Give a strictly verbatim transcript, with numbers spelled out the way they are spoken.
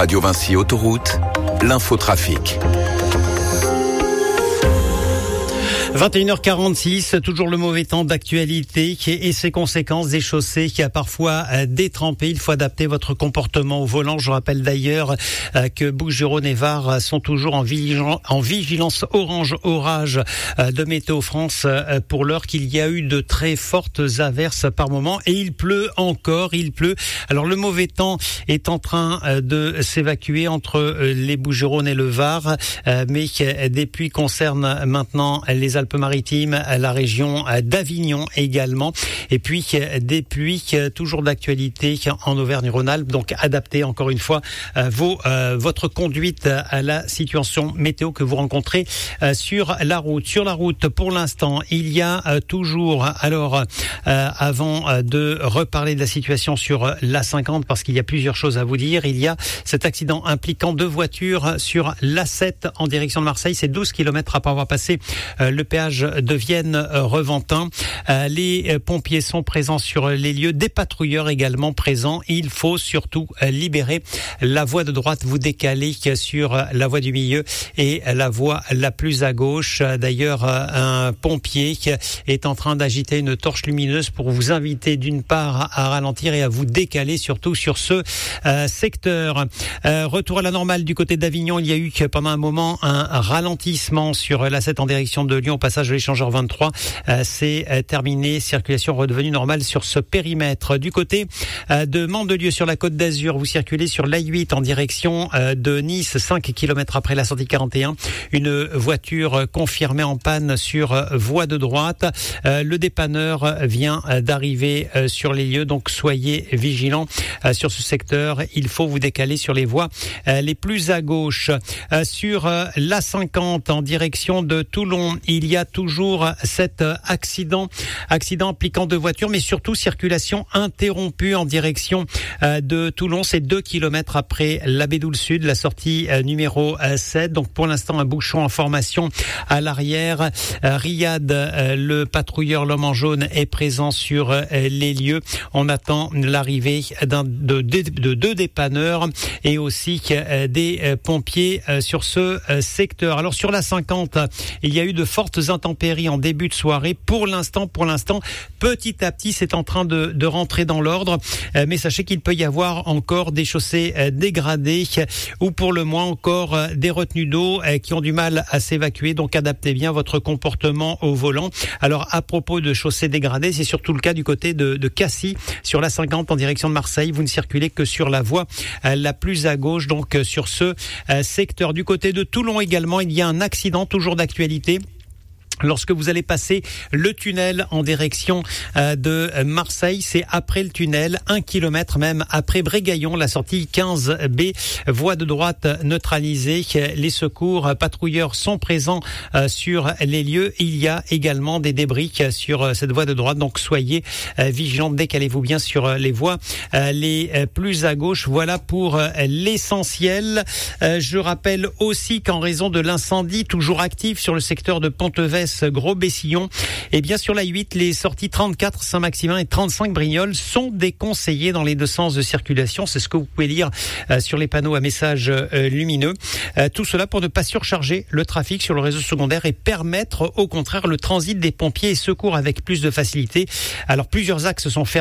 Radio Vinci Autoroute, l'infotrafic. vingt et une heures quarante-six, toujours le mauvais temps d'actualité et ses conséquences des chaussées qui a parfois détrempé. Il faut adapter votre comportement au volant. Je rappelle d'ailleurs que Bouches-du-Rhône et Var sont toujours en vigilance, en vigilance orange orage de Météo France pour l'heure, qu'il y a eu de très fortes averses par moment et il pleut encore, il pleut. Alors le mauvais temps est en train de s'évacuer entre les Bouches-du-Rhône et le Var, mais des pluies concernent maintenant les Alpes-Maritimes, la région d'Avignon également, et puis des pluies toujours d'actualité en Auvergne-Rhône-Alpes. Donc adaptez encore une fois vos euh, votre conduite à la situation météo que vous rencontrez euh, sur la route. Sur la route, pour l'instant, il y a euh, toujours, alors euh, avant euh, de reparler de la situation sur l'A cinquante, parce qu'il y a plusieurs choses à vous dire, il y a cet accident impliquant deux voitures sur l'A sept en direction de Marseille. C'est douze kilomètres après avoir passé euh, le péage de Vienne-Reventin. Euh, les pompiers sont présents sur les lieux, des patrouilleurs également présents. Il faut surtout euh, libérer la voie de droite, vous décaler sur la voie du milieu et la voie la plus à gauche. D'ailleurs, un pompier est en train d'agiter une torche lumineuse pour vous inviter d'une part à ralentir et à vous décaler surtout sur ce euh, secteur. Euh, retour à la normale du côté d'Avignon. Il y a eu pendant un moment un ralentissement sur l'A sept en direction de Lyon, passage de l'échangeur vingt-trois. Euh, c'est euh, terminé. Circulation redevenue normale sur ce périmètre. Du côté euh, de Mandelieu sur la Côte d'Azur, vous circulez sur l'A huit en direction euh, de Nice, cinq kilomètres après la sortie quarante et un. Une voiture confirmée en panne sur euh, voie de droite. Euh, le dépanneur vient euh, d'arriver euh, sur les lieux, donc soyez vigilants euh, sur ce secteur. Il faut vous décaler sur les voies euh, les plus à gauche. Euh, sur euh, l'A cinquante en direction de Toulon, il y a toujours cet accident, accident impliquant deux voitures, mais surtout circulation interrompue en direction euh, de Toulon. C'est deux kilomètres après la Bédoule Sud, la sortie euh, numéro euh, sept. Donc pour l'instant, un bouchon en formation à l'arrière. Euh, Riyad, euh, le patrouilleur l'homme en jaune, est présent sur euh, les lieux. On attend l'arrivée d'un, de, de, de deux dépanneurs et aussi euh, des euh, pompiers euh, sur ce euh, secteur. Alors sur la cinquante, il y a eu de fortes intempéries en début de soirée. Pour l'instant, pour l'instant, petit à petit, c'est en train de, de rentrer dans l'ordre. Euh, mais sachez qu'il peut y avoir encore des chaussées euh, dégradées ou pour le moins encore euh, des retenues d'eau euh, qui ont du mal à s'évacuer. Donc adaptez bien votre comportement au volant. Alors à propos de chaussées dégradées, c'est surtout le cas du côté de, de Cassis sur l'A cinquante en direction de Marseille. Vous ne circulez que sur la voie euh, la plus à gauche, donc euh, sur ce euh, secteur. Du côté de Toulon également, il y a un accident toujours d'actualité. Lorsque vous allez passer le tunnel en direction euh, de Marseille, c'est après le tunnel, un kilomètre même après Brégaillon, la sortie quinze B, voie de droite neutralisée. Les secours patrouilleurs sont présents euh, sur les lieux. Il y a également des débris sur euh, cette voie de droite, donc soyez euh, vigilants, décalez-vous bien sur euh, les voies euh, les euh, plus à gauche. Voilà pour euh, l'essentiel. Euh, je rappelle aussi qu'en raison de l'incendie toujours actif sur le secteur de Pontevès, Gros-Bessillon, et bien sur la huit, les sorties trente-quatre Saint-Maximin et trente-cinq Brignoles sont déconseillées dans les deux sens de circulation. C'est ce que vous pouvez lire euh, sur les panneaux à messages euh, lumineux. Euh, tout cela pour ne pas surcharger le trafic sur le réseau secondaire et permettre au contraire le transit des pompiers et secours avec plus de facilité. Alors plusieurs axes sont fermés